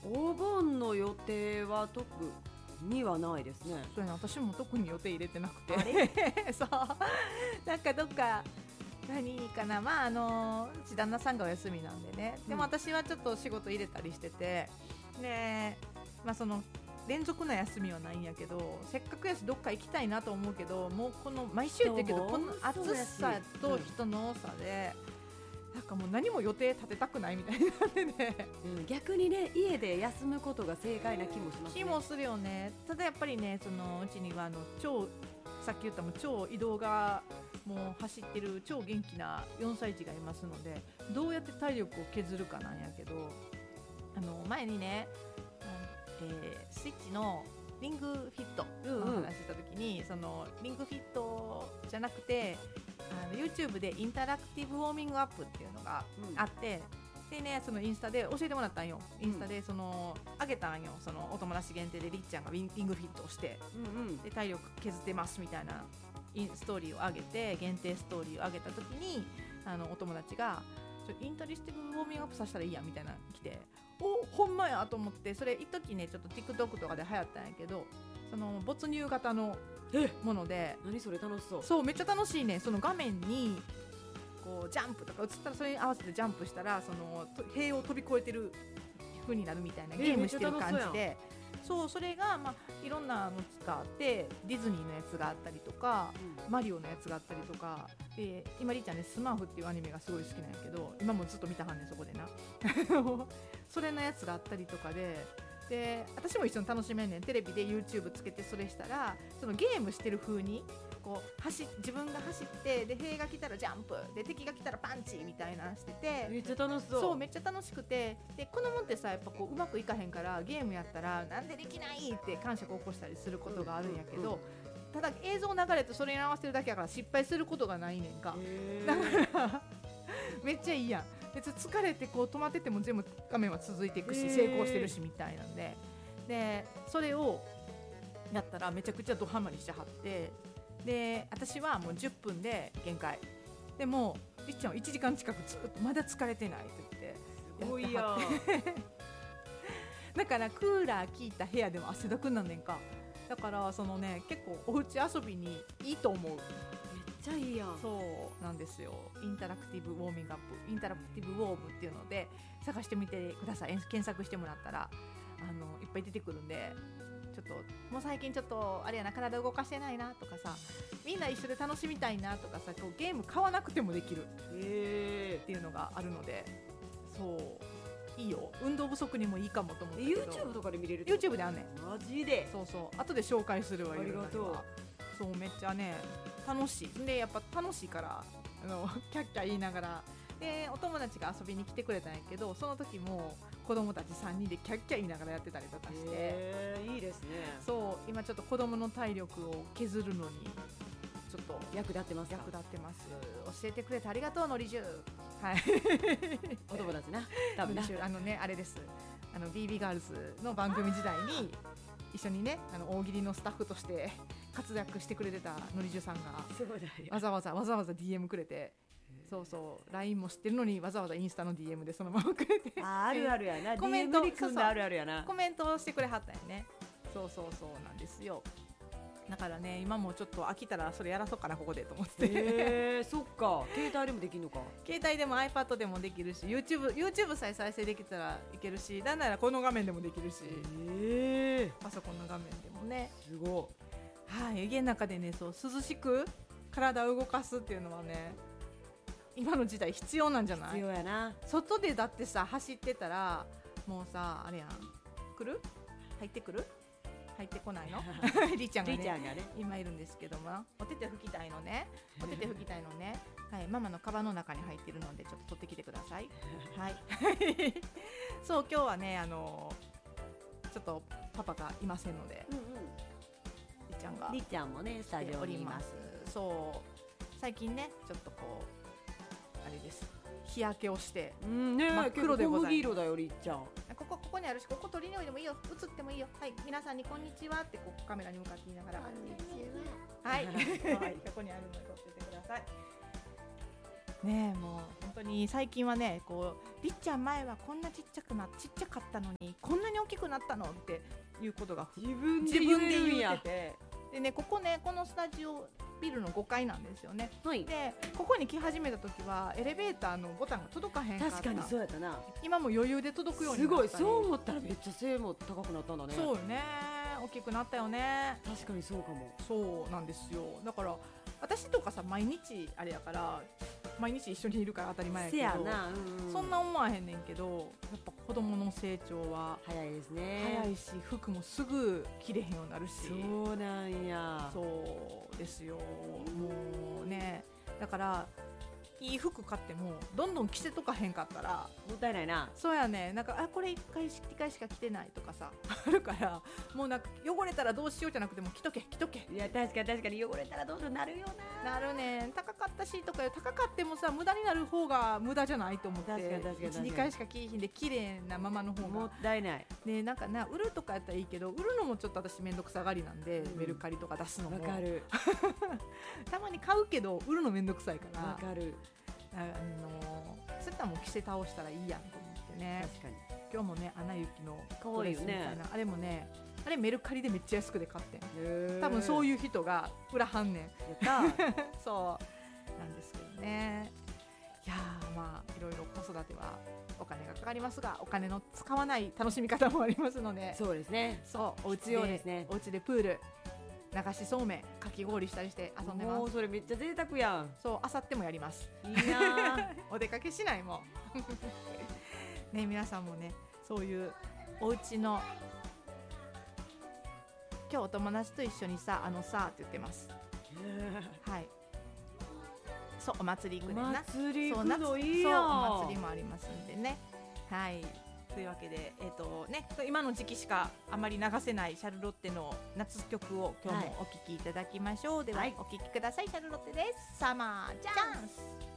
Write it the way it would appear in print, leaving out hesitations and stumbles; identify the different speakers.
Speaker 1: お盆の予定は特にはないですね。
Speaker 2: そうやな、私も特に予定入れてなくて
Speaker 1: あれ
Speaker 2: そうなんかどっか何かな、まあうち旦那さんがお休みなんでね、でも私はちょっと仕事入れたりしてて、でまあその連続な休みはないんやけど、せっかくやしどっか行きたいなと思うけど、もうこの毎週言ってるけど、この暑さと人の多さで、なんかもう何も予定立てたくないみたいになってね、
Speaker 1: 逆にね、家で休むことが正解な気もしますね。
Speaker 2: 気もするよね。ただやっぱりね、そのうちにはさっき言ったも超移動がもう走ってる超元気な4歳児がいますので、どうやって体力を削るかなんやけど、前にね、スイッチのリングフィットの話した時に、そのリングフィットじゃなくてYouTube でインタラクティブウォーミングアップっていうのがあって、でね、そのインスタで教えてもらったんよ。インスタであげたんよ。そのお友達限定でりっちゃんがリングフィットをして、で体力削ってますみたいなストーリーを上げて、限定ストーリーを上げた時にお友達がインタラクティブウォーミングアップさせたらいいやみたいなの来て、おほんまやと思って、それ一時ねちょっと TikTok とかで流行ったんやけど、その没入型のもので、
Speaker 1: 何それ楽しそう。
Speaker 2: そうめっちゃ楽しいね。その画面にこうジャンプとか映ったら、それに合わせてジャンプしたら、その塀を飛び越えてる風になるみたいなゲームしてる感じで、そうそれが、まあ、いろんなの使ってディズニーのやつがあったりとか、マリオのやつがあったりとか、今りーちゃんねスマーフっていうアニメがすごい好きなんやけど、今もずっと見たはんねんそこでなそれのやつがあったりとかで、私も一緒に楽しめんねん。テレビで YouTube つけてそれしたら、そのゲームしてる風にこう自分が走って、で塀が来たらジャンプで、敵が来たらパンチみたいなしてて、
Speaker 1: めっちゃ楽しそう。
Speaker 2: そうめっちゃ楽しくて、で子供ってさ、やっぱこううまくいかへんから、ゲームやったらなんでできないって感触を起こしたりすることがあるんやけど、ただ映像流れてそれに合わせるだけやから失敗することがないねんか。だからめっちゃいいやん。別に疲れてこう止まってても全部画面は続いていくし、成功してるしみたいなんで、それをやったらめちゃくちゃドハマりしてはって、で私はもう10分で限界で、もりっちゃんは1時間近くずっとまだ疲れてないって言って
Speaker 1: すごいや
Speaker 2: だからクーラー効いた部屋でも汗だくになんねんか。だからそのね、結構おうち遊びにいいと思う。
Speaker 1: めっちゃいいやん。
Speaker 2: そうなんですよ。インタラクティブウォーミングアップ、インタラクティブウォームっていうので探してみてください。検索してもらったらいっぱい出てくるんで、ちょっともう最近ちょっとあれやな、体動かしてないなとかさ、みんな一緒で楽しみたいなとかさ、こうゲーム買わなくてもできるっていうのがあるので、そういいよ。運動不足にもいいかもと思ったけど。
Speaker 1: YouTube とかで見れる。
Speaker 2: YouTube であんねん。
Speaker 1: マジで。
Speaker 2: そうそう後で紹介するわ。
Speaker 1: ありがとう。
Speaker 2: そうめっちゃね楽しい。でやっぱ楽しいからキャッキャ言いながら、でお友達が遊びに来てくれたんやけど、その時も子供たち3人でキャッキャ言いながらやってたりとかして、
Speaker 1: いいですね。
Speaker 2: そう今ちょっと子供の体力を削るのにちょっと
Speaker 1: 役立ってます。
Speaker 2: 役立ってます。教えてくれてありがとう、のりじゅう。はい
Speaker 1: お友達な、多分な。
Speaker 2: あれです。BB ガールズの番組時代に一緒にね、大喜利のスタッフとして活躍してくれてたのりじゅうさんがわざわざ DM くれて、そうそう LINE も知ってるのにわざわざインスタの DM でそのままくれて、
Speaker 1: あるあるやな。
Speaker 2: コメント
Speaker 1: DM に組んであるあるやな。
Speaker 2: コメントをしてくれはったんやね。そうなんですよ。だからね、今もちょっと飽きたらそれやらそうかなここでと思って。
Speaker 1: そっか。携帯でもできるのか。
Speaker 2: 携帯でも iPad でもできるし、 YouTube さえ再生できたらいけるし、なんならこの画面でもできるし、パソコンの画面でもね。
Speaker 1: すご
Speaker 2: い。はい、家の中でね、そう涼しく体を動かすっていうのはね、今の時代必要なんじゃない？
Speaker 1: 必要やな。
Speaker 2: 外でだってさ走ってたらもうさ、あれやん、来る？入ってくる？入ってこないの？りーちゃんがね今いるんですけども、お手手拭きたいのね。はい、ママのカバンの中に入ってるのでちょっと取ってきてください。はいそう今日はねちょっとパパがいませんので、りーちゃんが
Speaker 1: りっちゃんもねスタジオにいます。
Speaker 2: そう最近ねちょっとこうあれです、日焼けをして、
Speaker 1: ね、
Speaker 2: 真っ黒でございます。
Speaker 1: 小麦色だよりっちゃん。
Speaker 2: ここにあるし、ここ取りにおいでもいいよ、映ってもいいよ。はい、皆さんにこんにちはってこうカメラに向かって言いながら、こんにちは。はい、はい、ここにあるので撮っててください。 ねえ、もう本当に最近はね、こうりっちゃん前はこんなちっちゃかったのにこんなに大きくなったのっていうことが
Speaker 1: 自分
Speaker 2: 自
Speaker 1: で
Speaker 2: 分で言
Speaker 1: 言えるんや
Speaker 2: ってて、でね、このスタジオビルの5階なんですよね。
Speaker 1: はい
Speaker 2: でここに来始めた時はエレベーターのボタンが届かへんかった。
Speaker 1: 確かにそうやったな
Speaker 2: 今も余裕で届くように
Speaker 1: す
Speaker 2: なったり。
Speaker 1: ごいそう思ったらめっちゃ背も高くなったんだね
Speaker 2: そうよね、大きくなったよね。
Speaker 1: 確かにそうかも
Speaker 2: そうなんですよ。だから私とかさ、毎日あれやから毎日一緒にいるから当たり前やけど、
Speaker 1: せやな、
Speaker 2: そんな思わへんねんけど、やっぱ子供の成長は
Speaker 1: 早いですね
Speaker 2: 早いし、服もすぐ着れへんようになるし。
Speaker 1: そうなんや
Speaker 2: そうですよ。もうね、だからいい服買ってもどんどん着せとかへんかったら、
Speaker 1: もったいないな
Speaker 2: そうやね、なんかこれ2回しか着てないとかさあるから、もうなんか汚れたらどうしようじゃなくて、もう着とけ
Speaker 1: いや確かに汚れたらどんどんなるよな
Speaker 2: なるねん。高かったしとかよ、高かってもさ無駄になる方が無駄じゃないと思って、
Speaker 1: 確かに
Speaker 2: 1、2回しか着いひんで綺麗なままの方
Speaker 1: も
Speaker 2: が
Speaker 1: ったいない
Speaker 2: ね。なんかな、売るとかやったらいいけど、売るのもちょっと私めんどくさがりなんで、メルカリとか出すのも
Speaker 1: わかる
Speaker 2: たまに買うけど売るのめんどくさいから、
Speaker 1: わかる
Speaker 2: そういったらもう着せ倒したらいいやんと思ってね。
Speaker 1: 確かに
Speaker 2: 今日もね、アナ雪の
Speaker 1: かわいいよね
Speaker 2: ドレスみたいな、あれもね、あれメルカリでめっちゃ安くで買ってん。多
Speaker 1: 多
Speaker 2: 分そう
Speaker 1: い
Speaker 2: いう人が売らはんねん。
Speaker 1: やった
Speaker 2: そうなんですけどね。いやー、まあいろいろ子育てはお金がかかりますが、お金の使わない楽しみ方もありますので、
Speaker 1: そうですね
Speaker 2: そうお家
Speaker 1: 必要ですね
Speaker 2: お家でプール、流しそうめん、かき氷したりして遊んでます。
Speaker 1: もうそれめっちゃ贅沢やん
Speaker 2: そう、あさってもやります。
Speaker 1: いいな
Speaker 2: お出かけしないもんね。皆さんもね、そういうお家の今日お友達と一緒にさ、って言ってます。はい、そう、お祭り行くねんな。
Speaker 1: 祭り行く
Speaker 2: そう
Speaker 1: のいいやん
Speaker 2: そう、お祭りもありますんでね。はい、というわけで、今の時期しかあまり流せないシャルロッテの夏曲を今日もお聴きいただきましょう。では、
Speaker 1: はい
Speaker 2: お聴きください。シャルロッテです。サマーチャンス。